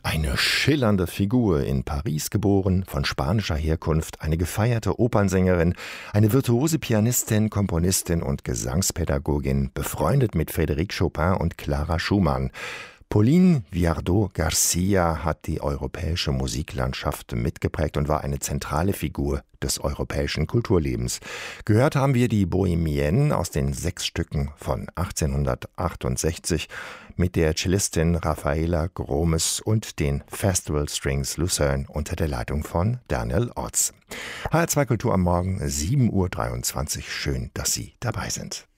Eine schillernde Figur, in Paris geboren, von spanischer Herkunft, eine gefeierte Opernsängerin, eine virtuose Pianistin, Komponistin und Gesangspädagogin, befreundet mit Frédéric Chopin und Clara Schumann. Pauline Viardot-Garcia hat die europäische Musiklandschaft mitgeprägt und war eine zentrale Figur des europäischen Kulturlebens. Gehört haben wir die Bohémienne aus den 6 Stücken von 1868 mit der Cellistin Raffaella Gromes und den Festival Strings Lucerne unter der Leitung von Daniel Orts. HR2 Kultur am Morgen, 7:23 Uhr. Schön, dass Sie dabei sind.